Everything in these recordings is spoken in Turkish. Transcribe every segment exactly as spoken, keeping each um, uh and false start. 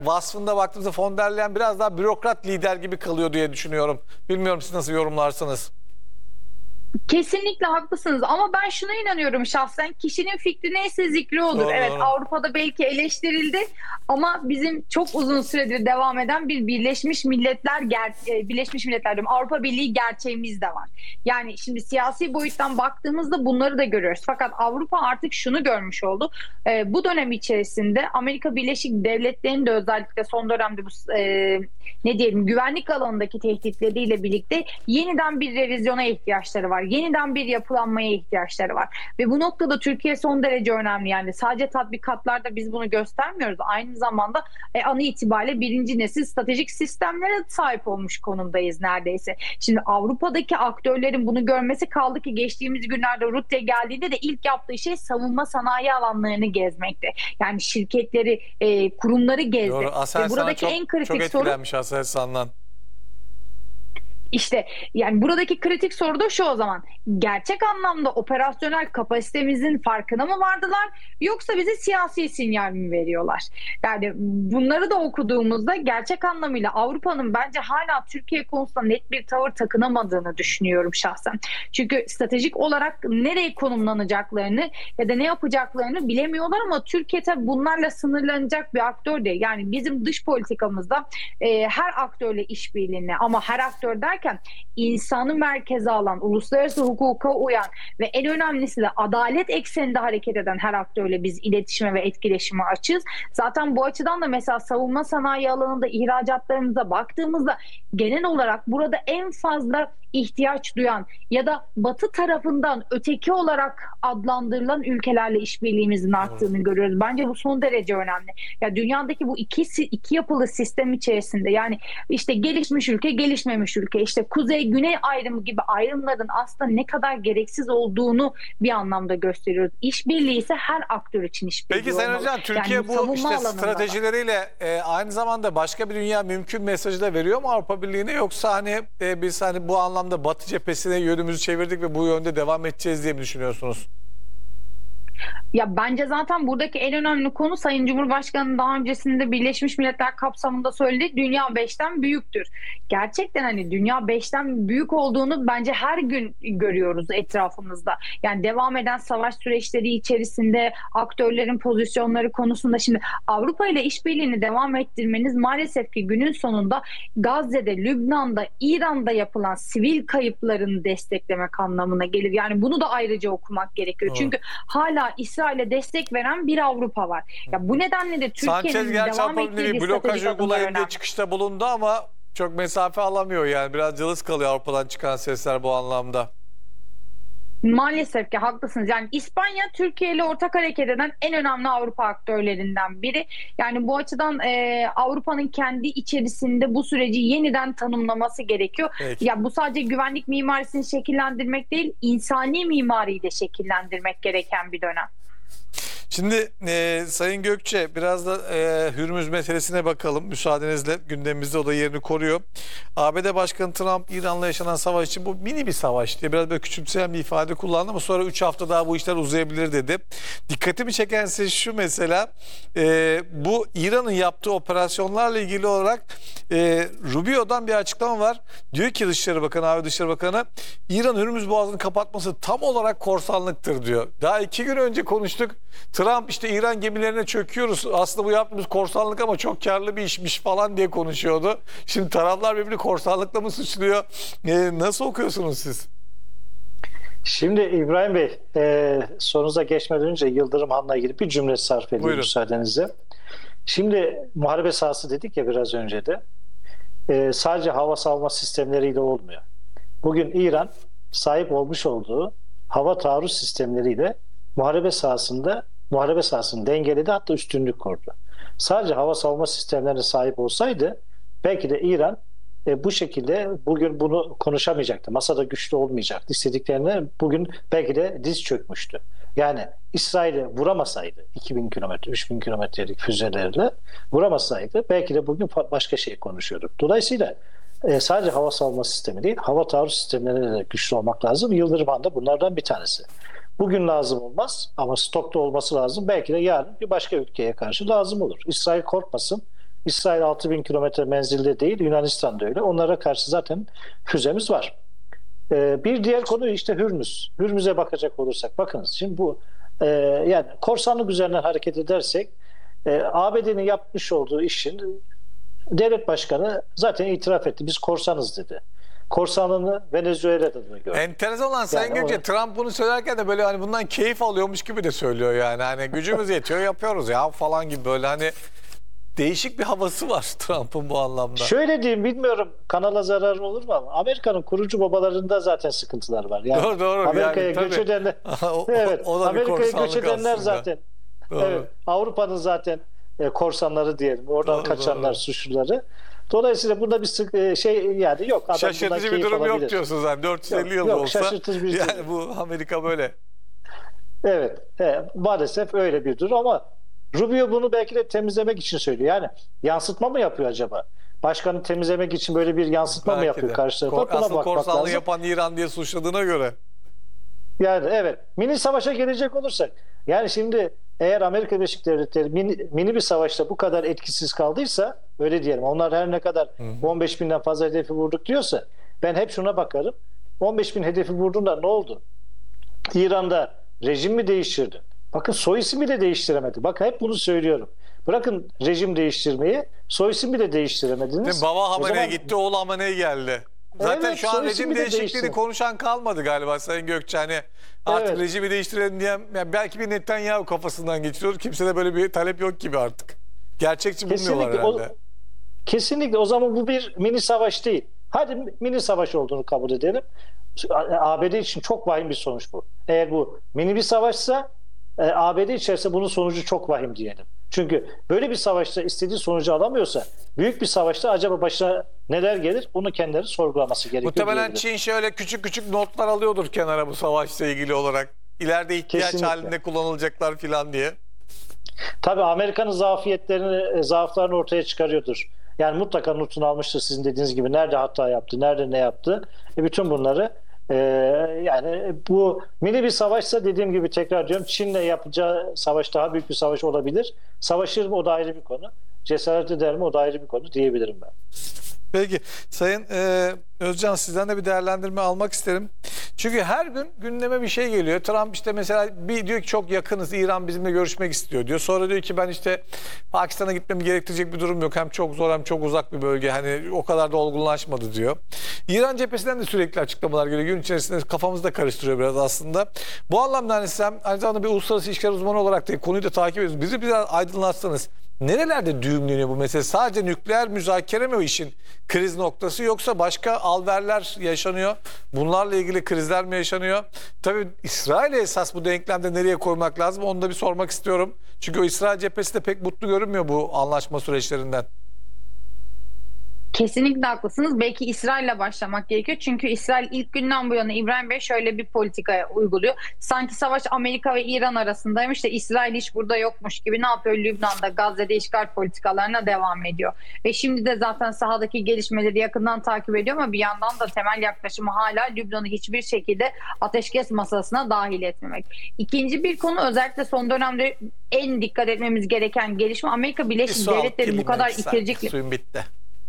vasfında baktığımızda von der Leyen biraz daha bürokrat lider gibi kalıyor diye düşünüyorum. Bilmiyorum siz nasıl yorumlarsınız? Kesinlikle haklısınız ama ben şuna inanıyorum şahsen, kişinin fikri neyse zikri olur. Doğru, Evet, doğru. Avrupa'da belki eleştirildi ama bizim çok uzun süredir devam eden bir Birleşmiş Milletler ger e, Birleşmiş Milletler diyorum, Avrupa Birliği gerçeğimiz de var. Yani şimdi siyasi boyuttan baktığımızda bunları da görüyoruz. Fakat Avrupa artık şunu görmüş oldu. E, bu dönem içerisinde Amerika Birleşik Devletleri'nin de özellikle son dönemde bu e, ne diyelim güvenlik alanındaki tehditleriyle birlikte yeniden bir revizyona ihtiyaçları var. Yeniden bir yapılanmaya ihtiyaçları var. Ve bu noktada Türkiye son derece önemli. Yani sadece tatbikatlarda biz bunu göstermiyoruz. Aynı zamanda e, an itibariyle birinci nesil stratejik sistemlere sahip olmuş konumdayız neredeyse. Şimdi Avrupa'daki aktörlerin bunu görmesi, kaldı ki geçtiğimiz günlerde Rutte geldiğinde de ilk yaptığı şey savunma sanayi alanlarını gezmekti. Yani şirketleri, e, kurumları gezdi. Doğru. Ve Aselsan'a buradaki çok, en kritik çok soru etkilenmiş Aselsan'dan. İşte yani buradaki kritik soru da şu o zaman. Gerçek anlamda operasyonel kapasitemizin farkına mı vardılar yoksa bize siyasi sinyal mi veriyorlar? Yani bunları da okuduğumuzda gerçek anlamıyla Avrupa'nın bence hala Türkiye konusunda net bir tavır takınamadığını düşünüyorum şahsen. Çünkü stratejik olarak nereye konumlanacaklarını ya da ne yapacaklarını bilemiyorlar ama Türkiye tabii bunlarla sınırlanacak bir aktör değil. Yani bizim dış politikamızda e, her aktörle işbirliğine, ama her aktör der insanı merkeze alan, uluslararası hukuka uyan ve en önemlisi de adalet ekseninde hareket eden her aktörle biz iletişime ve etkileşime açığız. Zaten bu açıdan da mesela savunma sanayi alanında ihracatlarımıza baktığımızda genel olarak burada en fazla ihtiyaç duyan ya da Batı tarafından öteki olarak adlandırılan ülkelerle işbirliğimizin arttığını evet. görüyoruz. Bence bu son derece önemli. Ya dünyadaki bu iki iki yapılı sistem içerisinde, yani işte gelişmiş ülke, gelişmemiş ülke, işte kuzey güney ayrımı gibi ayrımların aslında ne kadar gereksiz olduğunu bir anlamda gösteriyoruz. İşbirliği ise her aktör için işbirliği Peki Sayın olmalı. Hocam, Türkiye yani bu işte stratejileriyle e, aynı zamanda başka bir dünya mümkün mesajı da veriyor mu Avrupa Birliği'ne, yoksa hani e, biz hani bu anlamda Batı cephesine yönümüzü çevirdik ve bu yönde devam edeceğiz diye mi düşünüyorsunuz? Ya bence zaten buradaki en önemli konu, Sayın Cumhurbaşkanı'nın daha öncesinde Birleşmiş Milletler kapsamında söylediği, dünya beşten büyüktür. Gerçekten hani dünya beşten büyük olduğunu bence her gün görüyoruz etrafımızda. Yani devam eden savaş süreçleri içerisinde aktörlerin pozisyonları konusunda şimdi Avrupa ile işbirliğini devam ettirmeniz maalesef ki günün sonunda Gazze'de, Lübnan'da, İran'da yapılan sivil kayıplarını desteklemek anlamına gelir. Yani bunu da ayrıca okumak gerekiyor. Çünkü hala İsrail'e destek veren bir Avrupa var. Ya bu nedenle de Türkiye'nin devam ettiği blokaj uygulayınca çıkışta bulundu ama çok mesafe alamıyor, yani biraz cılız kalıyor Avrupa'dan çıkan sesler bu anlamda. Maalesef ki haklısınız. Yani İspanya Türkiye ile ortak hareket eden en önemli Avrupa aktörlerinden biri. Yani bu açıdan e, Avrupa'nın kendi içerisinde bu süreci yeniden tanımlaması gerekiyor. Peki. Ya bu sadece güvenlik mimarisini şekillendirmek değil, insani mimariyi de şekillendirmek gereken bir dönem. Şimdi e, Sayın Gökçe, biraz da e, Hürmüz meselesine bakalım müsaadenizle. Gündemimizde o da yerini koruyor. A B D Başkanı Trump, İran'la yaşanan savaş için bu mini bir savaş diye biraz böyle küçümseyen bir ifade kullandı ama sonra üç hafta daha bu işler uzayabilir dedi. Dikkatimi çeken şey şu mesela, e, bu İran'ın yaptığı operasyonlarla ilgili olarak e, Rubio'dan bir açıklama var. Diyor ki Dışişleri Bakanı, A B D Dışişleri Bakanı, İran Hürmüz Boğazı'nı kapatması tam olarak korsanlıktır diyor. Daha iki gün önce konuştuk. Trump işte İran gemilerine çöküyoruz, aslında bu yaptığımız korsanlık ama çok karlı bir işmiş falan diye konuşuyordu. Şimdi taraflar birbirini korsanlıkla mı suçluyor? Ee, nasıl okuyorsunuz siz? Şimdi İbrahim Bey, e, sorunuza geçmeden önce Yıldırım Han'la ilgili bir cümle sarf edeyim Buyurun. müsaadenizle. Şimdi muharebe sahası dedik ya biraz önce de, e, sadece hava savunma sistemleriyle olmuyor. Bugün İran sahip olmuş olduğu hava taarruz sistemleriyle muharebe sahasında muharebe sahasını dengeledi, hatta üstünlük kurdu. Sadece hava savunma sistemlerine sahip olsaydı belki de İran e, bu şekilde bugün bunu konuşamayacaktı. Masada güçlü olmayacaktı. İstediklerine bugün belki de diz çökmüştü. Yani İsrail'i vuramasaydı iki bin kilometre, üç bin kilometrelik füzelerle vuramasaydı belki de bugün başka şey konuşuyorduk. Dolayısıyla e, sadece hava savunma sistemi değil, hava taarruz sistemlerine de güçlü olmak lazım. Yıldırım Han da bunlardan bir tanesi. Bugün lazım olmaz ama stokta olması lazım. Belki de yarın bir başka ülkeye karşı lazım olur. İsrail korkmasın. İsrail altı bin kilometre menzilde değil, Yunanistan da öyle. Onlara karşı zaten füzemiz var. Ee, bir diğer konu işte Hürmüz. Hürmüz'e bakacak olursak, bakınız şimdi bu e, yani korsanlık üzerinden hareket edersek e, A B D'nin yapmış olduğu işin devlet başkanı zaten itiraf etti. Biz korsanız dedi. Korsanlığını Venezuela'da da gördük. Enteresan olan Sayın Yani Gökçe, o- Trump bunu söylerken de böyle hani bundan keyif alıyormuş gibi de söylüyor yani. Hani gücümüz yetiyor yapıyoruz ya falan gibi, böyle hani değişik bir havası var Trump'ın bu anlamda. Şöyle diyeyim, bilmiyorum kanala zararı olur mu ama Amerika'nın kurucu babalarında zaten sıkıntılar var. Yani Doğru, doğru. Amerika'ya Yani tabii. göç edenler O- evet, o da bir Amerika'ya göç korsanlık edenler aslında. zaten Doğru. evet, Avrupa'nın zaten e, korsanları diyelim. Oradan Doğru, kaçanlar, doğru. suçluları. Dolayısıyla burada bir sık, e, şey yani yok. Adam bundan Şaşırtıcı bir keyif durum alabilir. yok diyorsunuz yani dört yüz elli Yok, yıl yok, olsa. şaşırtıcı bir yani durum. bu Amerika böyle. Evet, evet, maalesef öyle bir durum ama Rubio bunu belki de temizlemek için söylüyor. Yani yansıtma mı yapıyor acaba? Başkanı temizlemek için böyle bir yansıtma mı Belki yapıyor de. karşı tarafa? Kor- Buna Asıl bakmak korsanlığı lazım. yapan İran diye suçladığına göre. Yani evet. Mini savaşa gelecek olursak, yani şimdi eğer Amerika Birleşik Devletleri mini, mini bir savaşta bu kadar etkisiz kaldıysa, öyle diyelim, onlar her ne kadar on beş binden fazla hedefi vurduk diyorsa, ben hep şuna bakarım. on beş bin hedefi vurduğunda ne oldu? İran'da rejim mi değiştirdi? Bakın soy isim bile değiştiremedi. Bakın hep bunu söylüyorum. Bırakın rejim değiştirmeyi, soy isim bile değiştiremediniz. Değil mi? Baba O Hamenei zaman- gitti, oğlu Hamenei geldi. Zaten Evet, şu an soy rejim ismi de değişikliğini değişti. konuşan kalmadı galiba Sayın Gökçe. Hani artık Evet. rejimi değiştirelim diyen, yani belki bir Netanyahu kafasından geçiyor. Kimse de böyle bir talep yok gibi artık. Gerçekçi bulmuyorlar Kesinlikle o, herhalde. kesinlikle o zaman bu bir mini savaş değil. Hadi mini savaş olduğunu kabul edelim. A B D için çok vahim bir sonuç bu. Eğer bu mini bir savaşsa e, A B D içerisinde bunun sonucu çok vahim diyelim. Çünkü böyle bir savaşta istediği sonucu alamıyorsa büyük bir savaşta acaba başına neler gelir, onu kendileri sorgulaması gerekiyor. Muhtemelen diyebilirim. Çin şöyle küçük küçük notlar alıyordur kenara bu savaşla ilgili olarak. İleride ihtiyaç Kesinlikle. halinde kullanılacaklar filan diye. Tabii Amerika'nın zafiyetlerini, e, zaaflarını ortaya çıkarıyordur. Yani mutlaka notunu almıştır sizin dediğiniz gibi. Nerede hata yaptı, nerede ne yaptı. E bütün bunları e, yani bu mini bir savaşsa, dediğim gibi tekrar diyorum, Çin'le yapacağı savaş daha büyük bir savaş olabilir. Savaşır mı, o da ayrı bir konu. Cesaret eder mi, o da ayrı bir konu diyebilirim ben. Peki Sayın e, Özcan, sizden de bir değerlendirme almak isterim. Çünkü her gün gündeme bir şey geliyor. Trump işte mesela bir diyor ki çok yakınız, İran bizimle görüşmek istiyor diyor. Sonra diyor ki ben işte Pakistan'a gitmemi gerektirecek bir durum yok. Hem çok zor hem çok uzak bir bölge. Hani o kadar da olgunlaşmadı diyor. İran cephesinden de sürekli açıklamalar geliyor. Gün içerisinde kafamızı da karıştırıyor biraz aslında. Bu anlamda hani sen aynı zamanda bir uluslararası ilişkiler uzmanı olarak da konuyu da takip ediyorsunuz. Bizi biraz aydınlatsanız. Nerelerde düğümleniyor bu mesele? Sadece nükleer müzakere mi o işin kriz noktası, yoksa başka alverler yaşanıyor? Bunlarla ilgili krizler mi yaşanıyor? Tabii İsrail'e esas bu denklemde nereye koymak lazım, onu da bir sormak istiyorum. Çünkü o İsrail cephesi de pek mutlu görünmüyor bu anlaşma süreçlerinden. Kesinlikle haklısınız. Belki İsrail'le başlamak gerekiyor. Çünkü İsrail ilk günden bu yana İbrahim Bey şöyle bir politika uyguluyor. Sanki savaş Amerika ve İran arasındaymış da İsrail hiç burada yokmuş gibi ne yapıyor? Lübnan'da, Gazze'de işgal politikalarına devam ediyor. Ve şimdi de zaten sahadaki gelişmeleri yakından takip ediyor ama bir yandan da temel yaklaşımı hala Lübnan'ı hiçbir şekilde ateşkes masasına dahil etmemek. İkinci bir konu, özellikle son dönemde en dikkat etmemiz gereken gelişme, Amerika Birleşik Devletleri bu kadar ikircikli... Suyun bitti.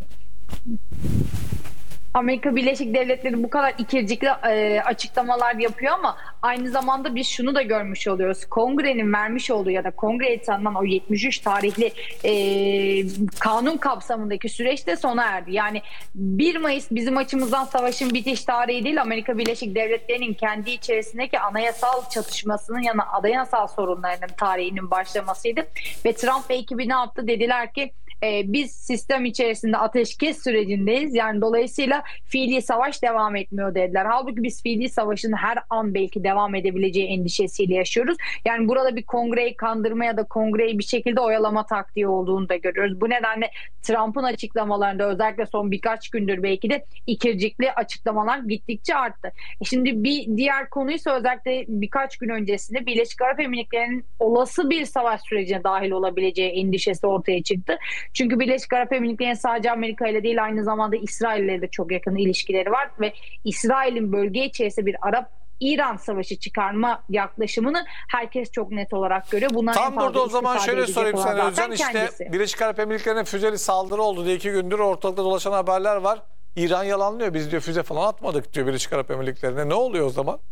Amerika Birleşik Devletleri bu kadar ikircikli e, açıklamalar yapıyor ama aynı zamanda biz şunu da görmüş oluyoruz. Kongrenin vermiş olduğu ya da Kongre'ye tanınan o yetmiş üç tarihli e, kanun kapsamındaki süreç de sona erdi. Yani bir Mayıs bizim açımızdan savaşın bitiş tarihi değil, Amerika Birleşik Devletleri'nin kendi içerisindeki anayasal çatışmasının yanı anayasal sorunlarının tarihinin başlamasıydı. Ve Trump ve ekibi ne yaptı? Dediler ki Ee, biz sistem içerisinde ateşkes sürecindeyiz. Yani dolayısıyla fiili savaş devam etmiyor dediler. Halbuki biz fiili savaşın her an belki devam edebileceği endişesiyle yaşıyoruz. Yani burada bir kongreyi kandırma ya da kongreyi bir şekilde oyalama taktiği olduğunu da görüyoruz. Bu nedenle Trump'ın açıklamalarında özellikle son birkaç gündür belki de ikircikli açıklamalar gittikçe arttı. E şimdi bir diğer konuysa özellikle birkaç gün öncesinde Birleşik Arap Emirlikleri'nin olası bir savaş sürecine dahil olabileceği endişesi ortaya çıktı. Çünkü Birleşik Arap Emirlikleri'nin sadece Amerika ile değil, aynı zamanda İsrail ile de çok yakın ilişkileri var ve İsrail'in bölge içerisinde bir Arap İran savaşı çıkarma yaklaşımını herkes çok net olarak görüyor. Bundan Tam burada o zaman şöyle sorayım sana Özcan, işte kendisi. Birleşik Arap Emirlikleri'ne füzeli saldırı oldu diye iki gündür ortalıkta dolaşan haberler var. İran yalanlıyor. Biz diyor füze falan atmadık diyor Birleşik Arap Emirlikleri'ne. Ne oluyor o zaman?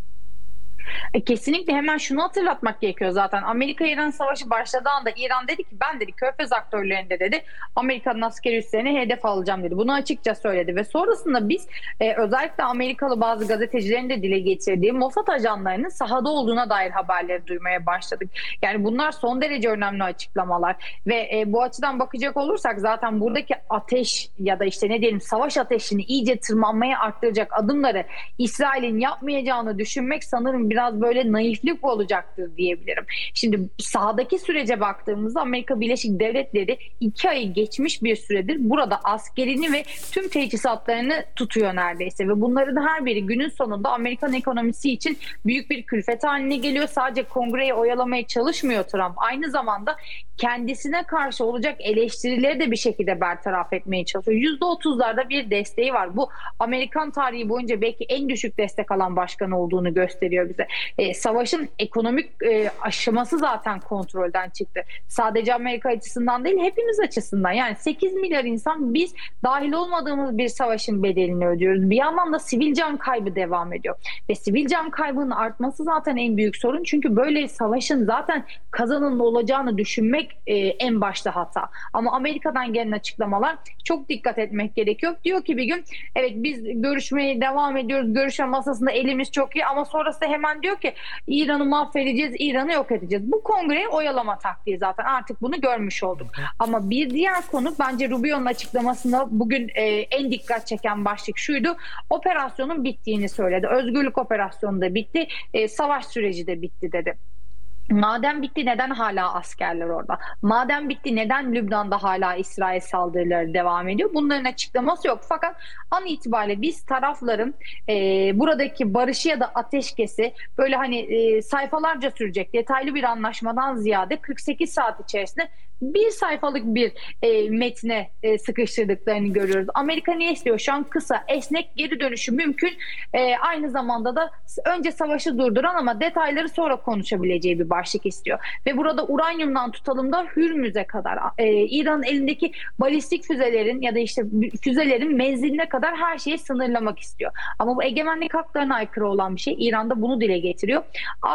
E, kesinlikle hemen şunu hatırlatmak gerekiyor zaten. Amerika-İran savaşı başladığı anda İran dedi ki ben dedi Körfez aktörlerinde dedi Amerika'nın askeri üslerini hedef alacağım dedi. Bunu açıkça söyledi ve sonrasında biz e, özellikle Amerikalı bazı gazetecilerin de dile getirdiği Mossad ajanlarının sahada olduğuna dair haberleri duymaya başladık. Yani bunlar son derece önemli açıklamalar ve e, bu açıdan bakacak olursak zaten buradaki ateş ya da işte ne diyelim savaş ateşini iyice tırmanmaya arttıracak adımları İsrail'in yapmayacağını düşünmek sanırım biraz böyle naiflik olacaktır diyebilirim. Şimdi sahadaki sürece baktığımızda Amerika Birleşik Devletleri iki ayı geçmiş bir süredir burada askerini ve tüm teçhizatlarını tutuyor neredeyse ve bunların her biri günün sonunda Amerikan ekonomisi için büyük bir külfet haline geliyor. Sadece kongreyi oyalamaya çalışmıyor Trump. Aynı zamanda kendisine karşı olacak eleştirileri de bir şekilde bertaraf etmeye çalışıyor. yüzde otuzlarda bir desteği var. Bu Amerikan tarihi boyunca belki en düşük destek alan başkan olduğunu gösteriyor bize. E, savaşın ekonomik e, aşaması zaten kontrolden çıktı. Sadece Amerika açısından değil hepimiz açısından. Yani sekiz milyar insan biz dahil olmadığımız bir savaşın bedelini ödüyoruz. Bir yandan da sivil can kaybı devam ediyor. Ve sivil can kaybının artması zaten en büyük sorun. Çünkü böyle savaşın zaten kazanımlı olacağını düşünmek e, en başta hata. Ama Amerika'dan gelen açıklamalar çok dikkat etmek gerekiyor. Diyor ki bir gün evet biz görüşmeye devam ediyoruz. Görüşme masasında elimiz çok iyi ama sonrasında hemen diyor ki İran'ı mahvedeceğiz, İran'ı yok edeceğiz. Bu kongreyi oyalama taktiği zaten artık bunu görmüş olduk. Ama bir diğer konu bence Rubio'nun açıklamasında bugün e, en dikkat çeken başlık şuydu. Operasyonun bittiğini söyledi. Özgürlük operasyonu da bitti, e, savaş süreci de bitti dedi. Madem bitti neden hala askerler orada? Madem bitti neden Lübnan'da hala İsrail saldırıları devam ediyor? Bunların açıklaması yok. Fakat an itibariyle biz tarafların e, buradaki barışı ya da ateşkesi böyle hani e, sayfalarca sürecek detaylı bir anlaşmadan ziyade kırk sekiz saat içerisinde bir sayfalık bir e, metne e, sıkıştırdıklarını görüyoruz. Amerika ne istiyor? Şu an kısa, esnek geri dönüşü mümkün. E, aynı zamanda da önce savaşı durduran ama detayları sonra konuşabileceği bir başlık istiyor. Ve burada uranyumdan tutalım da Hürmüz'e kadar, e, İran'ın elindeki balistik füzelerin ya da işte füzelerin menziline kadar her şeyi sınırlamak istiyor. Ama bu egemenlik haklarına aykırı olan bir şey. İran'da bunu dile getiriyor.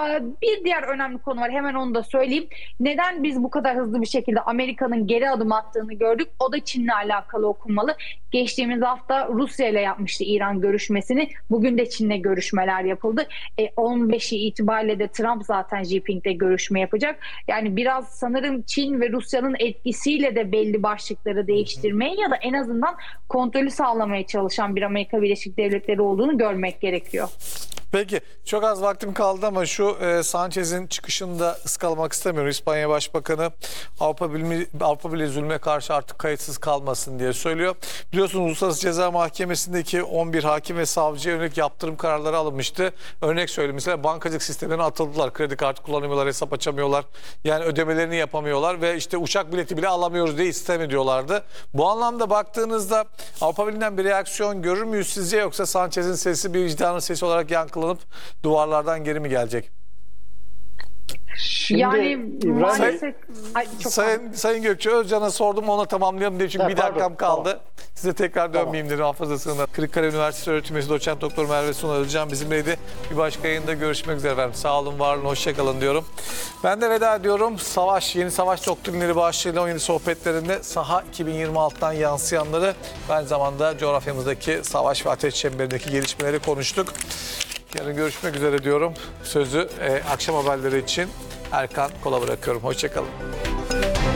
Bir diğer önemli konu var. Hemen onu da söyleyeyim. Neden biz bu kadar hızlı bir şekilde Amerika'nın geri adım attığını gördük. O da Çin'le alakalı okunmalı. Geçtiğimiz hafta Rusya ile yapmıştı İran görüşmesini. Bugün de Çin'le görüşmeler yapıldı. E, on beşi itibariyle de Trump zaten Jinping'le görüşme yapacak. Yani biraz sanırım Çin ve Rusya'nın etkisiyle de belli başlıkları değiştirmeye ya da en azından kontrolü sağlamaya çalışan bir Amerika Birleşik Devletleri olduğunu görmek gerekiyor. Peki çok az vaktim kaldı ama şu e, Sanchez'in çıkışını da ıskalamak istemiyorum. İspanya Başbakanı Avrupa Birliği, Avrupa Birliği zulme karşı artık kayıtsız kalmasın diye söylüyor. Biliyorsunuz Uluslararası Ceza Mahkemesi'ndeki on bir hakim ve savcıya yönelik yaptırım kararları alınmıştı. Örnek söyleyeyim, mesela bankacılık sistemlerine atıldılar. Kredi kartı kullanamıyorlar, hesap açamıyorlar. Yani ödemelerini yapamıyorlar ve işte uçak bileti bile alamıyoruz diye istem ediyorlardı. Bu anlamda baktığınızda Avrupa Birliği'nden bir reaksiyon görür müyüz sizce, yoksa Sanchez'in sesi bir vicdanın sesi olarak yankılanıp duvarlardan geri mi gelecek? Şimdi yani İbrahim maalesef Ay, çok Sayın, Sayın Gökçe, Özcan'a sordum, ona tamamlayalım diye çünkü Ha, bir pardon, dakikam kaldı. tamam. Size tekrar dönmeyeyim dedim hafızasına. Kırıkkale Üniversitesi öğretim üyesi doçent doktor Merve Sunal Özcan bizimleydi. Bir başka yayında görüşmek üzere efendim. Sağ olun, var olun, hoşça kalın diyorum. Ben de veda ediyorum. Savaş, yeni savaş doktrinleri başlığıyla on yedi sohbetlerinde saha iki bin yirmi altıdan yansıyanları ve aynı zamanda coğrafyamızdaki savaş ve ateş çemberindeki gelişmeleri konuştuk. Yarın görüşmek üzere diyorum. Sözü e, akşam haberleri için Erkan Kol'a bırakıyorum. Hoşça kalın.